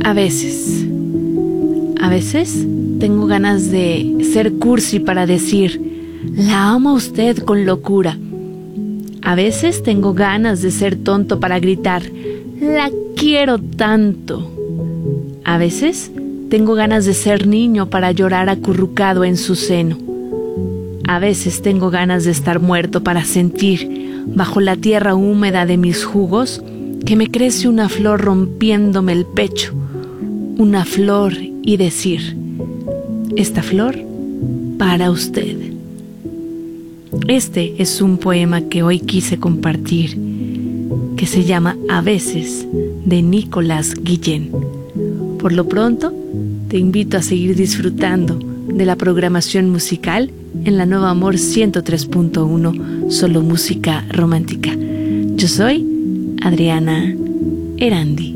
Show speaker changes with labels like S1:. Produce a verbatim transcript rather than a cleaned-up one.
S1: A veces, a veces tengo ganas de ser cursi para decir, la amo a usted con locura. A veces tengo ganas de ser tonto para gritar, la quiero tanto. A veces tengo ganas de ser niño para llorar acurrucado en su seno. A veces tengo ganas de estar muerto para sentir, bajo la tierra húmeda de mis jugos, que me crece una flor rompiéndome el pecho, una flor y decir, esta flor para usted. Este es un poema que hoy quise compartir, que se llama A veces, de Nicolás Guillén. Por lo pronto, te invito a seguir disfrutando de la programación musical en la Nueva Amor ciento tres punto uno, solo música romántica. Yo soy Adriana Erandi.